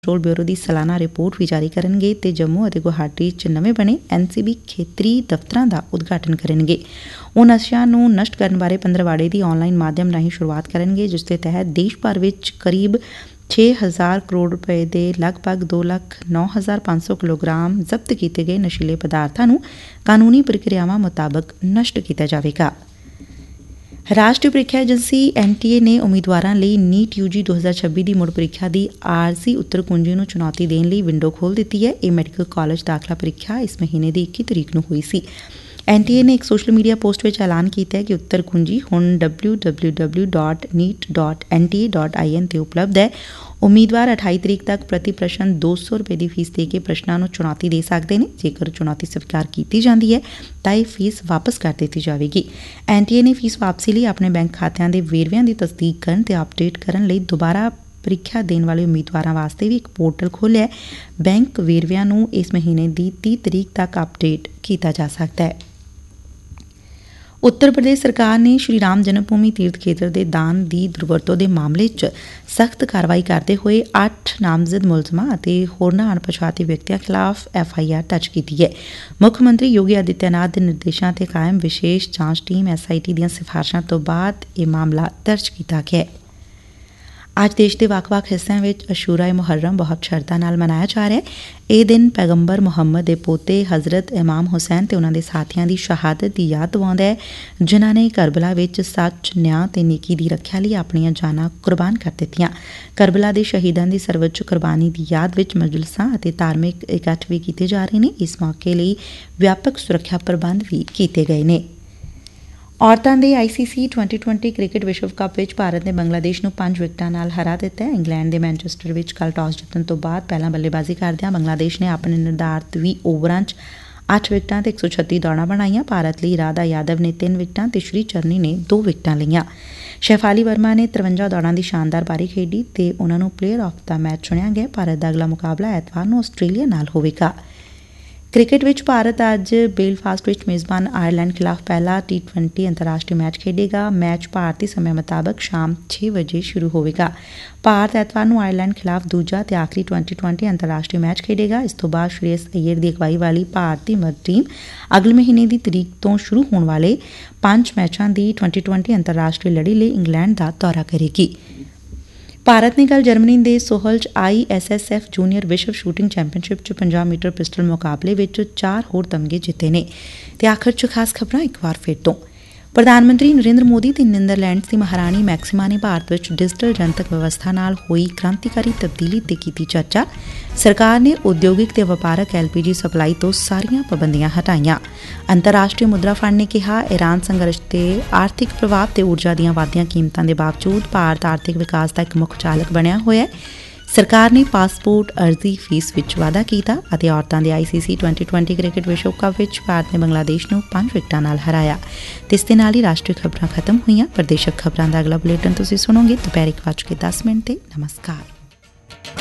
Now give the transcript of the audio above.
Control bureau ਦੀ ਸਾਲਾਨਾ report ਵੀ ਜਾਰੀ ਕਰਨਗੇ ਤੇ ਜੰਮੂ ਅਤੇ ਗੁਵਾਹਾਟੀ 'ਚ ਨਵੇਂ ਬਣੇ NCB ਖੇਤਰੀ ਦਫ਼ਤਰਾਂ ਦਾ ਉਦਘਾਟਨ ਕਰਨਗੇ। ਉਹ ਨਸ਼ਿਆਂ ਨੂੰ ਨਸ਼ਟ ਕਰਨ ਬਾਰੇ ਪੰਦਰਵਾੜੇ ਦੀ ਆਨਲਾਈਨ ਮਾਧਿਅਮ ਰਾਹੀਂ ਸ਼ੁਰੂਆਤ ਕਰਨਗੇ, ਜਿਸ ਦੇ ਤਹਿਤ ਦੇਸ਼ ਭਰ ਵਿੱਚ ਕਰੀਬ 6,000 ਕਰੋੜ ਰੁਪਏ ਦੇ ਲਗਭਗ 2,09,500 ਕਿਲੋਗ੍ਰਾਮ ਜ਼ਬਤ ਕੀਤੇ ਗਏ ਨਸ਼ੀਲੇ ਪਦਾਰਥਾਂ ਨੂੰ ਕਾਨੂੰਨੀ ਪ੍ਰਕਿਰਿਆਵਾਂ ਮੁਤਾਬਕ ਨਸ਼ਟ ਕੀਤਾ ਜਾਵੇਗਾ। ਰਾਸ਼ਟਰੀ ਪ੍ਰੀਖਿਆ ਏਜੰਸੀ NTA ਨੇ ਉਮੀਦਵਾਰਾਂ ਲਈ ਨੀਟ UG 2026 ਦੀ ਮੁੜ ਪ੍ਰੀਖਿਆ ਦੀ ਆਰਜ਼ੀ ਉੱਤਰ ਕੁੰਜੀ ਨੂੰ ਚੁਣੌਤੀ ਦੇਣ ਲਈ ਵਿੰਡੋ ਖੋਲ੍ਹ ਦਿੱਤੀ ਹੈ। ਇਹ ਮੈਡੀਕਲ ਕਾਲਜ ਦਾਖਲਾ ਪ੍ਰੀਖਿਆ ਇਸ ਮਹੀਨੇ ਦੀ 21 ਤਰੀਕ ਨੂੰ ਹੋਈ ਸੀ। NTA ਨੇ ਇੱਕ ਸੋਸ਼ਲ ਮੀਡੀਆ ਪੋਸਟ ਵਿੱਚ ਐਲਾਨ ਕੀਤਾ ਹੈ ਕਿ ਉੱਤਰ ਕੁੰਜੀ ਹੁਣ www.neet.nta.in ਤੇ ਉਪਲਬਧ ਹੈ। ਉਮੀਦਵਾਰ 28 ਤਰੀਕ ਤੱਕ ਪ੍ਰਤੀ ਪ੍ਰਸ਼ਨ 200 ਰੁਪਏ ਦੀ ਫੀਸ ਦੇ ਕੇ ਪ੍ਰਸ਼ਨਾਂ ਨੂੰ ਚੁਣੌਤੀ ਦੇ ਸਕਦੇ ਨੇ। ਜੇਕਰ ਚੁਣੌਤੀ ਸਵੀਕਾਰ ਕੀਤੀ ਜਾਂਦੀ ਹੈ ਤਾਂ ਇਹ ਫੀਸ ਵਾਪਸ ਕਰ ਦਿੱਤੀ ਜਾਵੇਗੀ। NTA ਨੇ ਫੀਸ ਵਾਪਸੀ ਲਈ ਆਪਣੇ ਬੈਂਕ ਖਾਤਿਆਂ ਦੇ ਵੇਰਵਿਆਂ ਦੀ ਤਸਦੀਕ ਕਰਨ ਤੇ ਅਪਡੇਟ ਕਰਨ ਲਈ ਦੁਬਾਰਾ ਪ੍ਰੀਖਿਆ ਦੇਣ ਵਾਲੇ ਉਮੀਦਵਾਰਾਂ ਵਾਸਤੇ ਵੀ ਇੱਕ ਪੋਰਟਲ ਖੋਲ੍ਹਿਆ। ਬੈਂਕ ਵੇਰਵਿਆਂ ਨੂੰ ਇਸ ਮਹੀਨੇ ਦੀ 30 ਤਰੀਕ ਤੱਕ ਅਪਡੇਟ ਕੀਤਾ ਜਾ ਸਕਦਾ ਹੈ। ਉੱਤਰ ਪ੍ਰਦੇਸ਼ ਸਰਕਾਰ ਨੇ ਸ਼੍ਰੀ ਰਾਮ ਜਨਮ ਭੂਮੀ ਤੀਰਥ ਖੇਤਰ ਦੇ ਦਾਨ ਦੀ ਦੁਰਵਰਤੋਂ ਦੇ ਮਾਮਲੇ 'ਚ ਸਖਤ ਕਾਰਵਾਈ ਕਰਦੇ ਹੋਏ 8 ਨਾਮਜ਼ਦ ਮੁਲਜ਼ਮਾਂ ਅਤੇ ਹੋਰਨਾਂ ਅਣਪਛਾਤੇ ਵਿਅਕਤੀਆਂ ਖਿਲਾਫ FIR ਦਰਜ ਕੀਤੀ ਹੈ। ਮੁੱਖ ਮੰਤਰੀ ਯੋਗੀ ਆਦਿੱਤਿਆਨਾਥ ਦੇ ਨਿਰਦੇਸ਼ਾਂ ਤੇ ਕਾਇਮ ਵਿਸ਼ੇਸ਼ ਜਾਂਚ ਟੀਮ SIT ਦੀਆਂ ਸਿਫਾਰਸ਼ਾਂ ਤੋਂ ਬਾਅਦ ਇਹ ਮਾਮਲਾ ਦਰਜ ਕੀਤਾ ਗਿਆ। ਅੱਜ ਦੇਸ਼ ਦੇ ਵੱਖ-ਵੱਖ ਹਿੱਸਿਆਂ ਵਿੱਚ ਅਸ਼ੂਰਾ ਮੁਹੱਰਮ ਬਹੁਤ ਸ਼ਰਧਾ ਨਾਲ ਮਨਾਇਆ ਜਾ ਰਿਹਾ ਹੈ। ਇਹ ਦਿਨ ਪੈਗੰਬਰ ਮੁਹੰਮਦ ਦੇ ਪੋਤੇ ਹਜ਼ਰਤ ਇਮਾਮ ਹੁਸੈਨ ਤੇ ਉਨ੍ਹਾਂ ਦੇ ਸਾਥੀਆਂ ਦੀ ਸ਼ਹਾਦਤ ਦੀ ਯਾਦ ਦਿਵਾਉਂਦਾ ਹੈ, ਜਿਨ੍ਹਾਂ ਨੇ ਕਰਬਲਾ ਵਿੱਚ ਸੱਚ, ਨਿਆਂ ਤੇ ਨੇਕੀ ਦੀ ਰੱਖਿਆ ਲਈ ਆਪਣੀਆਂ ਜਾਨਾਂ ਕੁਰਬਾਨ ਕਰ ਦਿੱਤੀਆਂ। ਕਰਬਲਾ ਦੇ ਸ਼ਹੀਦਾਂ ਦੀ ਸਰਵਉੱਚ ਕੁਰਬਾਨੀ ਦੀ ਯਾਦ ਵਿੱਚ ਮਜਲਿਸਾਂ ਅਤੇ ਧਾਰਮਿਕ ਇਕੱਠ ਵੀ ਕੀਤੇ ਜਾ ਰਹੇ ਨੇ। ਇਸ ਮੌਕੇ ਲਈ ਵਿਆਪਕ ਸੁਰੱਖਿਆ ਪ੍ਰਬੰਧ ਵੀ ਕੀਤੇ ਗਏ ਨੇ। ਔਰਤਾਂ ਦੇ ICC T20 ਕ੍ਰਿਕਟ ਵਿਸ਼ਵ ਕੱਪ ਵਿੱਚ ਭਾਰਤ ਨੇ ਬੰਗਲਾਦੇਸ਼ ਨੂੰ 5 ਵਿਕਟਾਂ ਨਾਲ ਹਰਾ ਦਿੱਤਾ ਹੈ। ਇੰਗਲੈਂਡ ਦੇ ਮੈਨਚੈਸਟਰ ਵਿੱਚ ਕੱਲ੍ਹ ਟਾਸ ਜਿੱਤਣ ਤੋਂ ਬਾਅਦ ਪਹਿਲਾਂ ਬੱਲੇਬਾਜ਼ੀ ਕਰਦਿਆਂ ਬੰਗਲਾਦੇਸ਼ ਨੇ ਆਪਣੇ ਨਿਰਧਾਰਤ 20 ਓਵਰਾਂ 'ਚ 8 ਵਿਕਟਾਂ ਤੇ 136 ਦੌੜਾਂ ਬਣਾਈਆਂ। ਭਾਰਤ ਲਈ ਰਾਧਾ ਯਾਦਵ ਨੇ 3 ਵਿਕਟਾਂ ਤੇ ਸ਼੍ਰੀ ਚਰਨੀ ਨੇ 2 ਵਿਕਟਾਂ ਲਈਆਂ। ਸ਼ੈਫਾਲੀ ਵਰਮਾ ਨੇ 53 ਦੌੜਾਂ ਦੀ ਸ਼ਾਨਦਾਰ ਪਾਰੀ ਖੇਡੀ ਤੇ ਉਨ੍ਹਾਂ ਨੂੰ ਪਲੇਅਰ ਆਫ ਦਾ ਮੈਚ ਚੁਣਿਆ ਗਿਆ। ਭਾਰਤ ਦਾ ਅਗਲਾ ਮੁਕਾਬਲਾ ਐਤਵਾਰ ਨੂੰ ਆਸਟ੍ਰੇਲੀਆ ਨਾਲ ਹੋਵੇਗਾ। ਕ੍ਰਿਕਟ ਵਿੱਚ ਭਾਰਤ ਅੱਜ ਬੇਲਫਾਸਟ ਵਿੱਚ ਮੇਜ਼ਬਾਨ ਆਇਰਲੈਂਡ ਖਿਲਾਫ ਪਹਿਲਾ T20 ਅੰਤਰਰਾਸ਼ਟਰੀ ਮੈਚ ਖੇਡੇਗਾ। ਮੈਚ ਭਾਰਤੀ ਸਮੇਂ ਮੁਤਾਬਕ ਸ਼ਾਮ 6 ਵਜੇ ਸ਼ੁਰੂ ਹੋਵੇਗਾ। ਭਾਰਤ ਐਤਵਾਰ ਨੂੰ ਆਇਰਲੈਂਡ ਖਿਲਾਫ ਦੂਜਾ ਤੇ ਆਖਰੀ T20 ਅੰਤਰਰਾਸ਼ਟਰੀ ਮੈਚ ਖੇਡੇਗਾ। ਇਸ ਤੋਂ ਬਾਅਦ ਸ਼੍ਰੇਯਸ ਅਈਅਰ ਦੀ ਅਗਵਾਈ ਵਾਲੀ ਭਾਰਤੀ ਮਰਦ ਟੀਮ ਅਗਲੇ ਮਹੀਨੇ ਦੀ ਤਰੀਕ ਤੋਂ ਸ਼ੁਰੂ ਹੋਣ ਵਾਲੇ 5 ਮੈਚਾਂ ਦੀ T20 ਅੰਤਰਰਾਸ਼ਟਰੀ ਲੜੀ ਲਈ ਇੰਗਲੈਂਡ ਦਾ ਦੌਰਾ ਕਰੇਗੀ। ਭਾਰਤ ਨੇ ਕੱਲ੍ਹ ਜਰਮਨੀ ਦੇ ਸੋਹਲ 'ਚ ISSF ਜੂਨੀਅਰ ਵਿਸ਼ਵ ਸ਼ੂਟਿੰਗ ਚੈਂਪੀਅਨਸ਼ਿਪ 'ਚ 50 ਮੀਟਰ ਪਿਸਟਲ ਮੁਕਾਬਲੇ ਵਿੱਚ 4 ਹੋਰ ਤਮਗੇ ਜਿੱਤੇ ਨੇ। ਤੇ ਆਖਰ 'ਚ ਖਾਸ ਖਬਰਾਂ ਇੱਕ ਵਾਰ ਫਿਰ ਤੋਂ। ਪ੍ਰਧਾਨ ਮੰਤਰੀ ਨਰਿੰਦਰ ਮੋਦੀ ਤੇ ਨੀਦਰਲੈਂਡਸ ਦੀ ਮਹਾਰਾਣੀ ਮੈਕਸਿਮਾ ਨੇ ਭਾਰਤ ਵਿੱਚ ਡਿਜੀਟਲ ਜਨਤਕ ਵਿਵਸਥਾ ਨਾਲ ਹੋਈ ਕ੍ਰਾਂਤੀਕਾਰੀ ਤਬਦੀਲੀ ਤੇ ਕੀਤੀ ਚਰਚਾ। ਸਰਕਾਰ ਨੇ ਉਦਯੋਗਿਕ ਤੇ ਵਪਾਰਕ LPG ਸਪਲਾਈ ਤੋਂ ਸਾਰੀਆਂ ਪਾਬੰਦੀਆਂ ਹਟਾਈਆਂ। ਅੰਤਰਰਾਸ਼ਟਰੀ ਮੁਦਰਾ ਫੰਡ ਨੇ ਕਿਹਾ ਇਰਾਨ ਸੰਘਰਸ਼ ਤੇ ਆਰਥਿਕ ਪ੍ਰਭਾਵ ਤੇ ਊਰਜਾ ਦੀਆਂ ਵਧਦੀਆਂ ਕੀਮਤਾਂ ਦੇ ਬਾਵਜੂਦ ਭਾਰਤ ਆਰਥਿਕ ਵਿਕਾਸ ਦਾ ਇੱਕ ਮੁੱਖ ਚਾਲਕ ਬਣਿਆ ਹੋਇਆ ਹੈ। ਸਰਕਾਰ ਨੇ ਪਾਸਪੋਰਟ ਅਰਜ਼ੀ ਫੀਸ ਵਿੱਚ ਵਾਧਾ ਕੀਤਾ ਅਤੇ ਔਰਤਾਂ ਦੇ ICC T20 ਕ੍ਰਿਕਟ ਵਿਸ਼ਵ ਕੱਪ ਵਿੱਚ ਭਾਰਤ ਨੇ ਬੰਗਲਾਦੇਸ਼ ਨੂੰ 5 ਵਿਕਟਾਂ ਨਾਲ ਹਰਾਇਆ। ਤੇ ਇਸ ਦੇ ਨਾਲ ਹੀ ਰਾਸ਼ਟਰੀ ਖਬਰਾਂ ਖਤਮ ਹੋਈਆਂ। ਪ੍ਰਦੇਸ਼ਕ ਖਬਰਾਂ ਦਾ ਅਗਲਾ ਬੁਲੇਟਿਨ ਤੁਸੀਂ ਸੁਣੋਗੇ ਦੁਪਹਿਰ 1:10 ਤੇ। ਨਮਸਕਾਰ।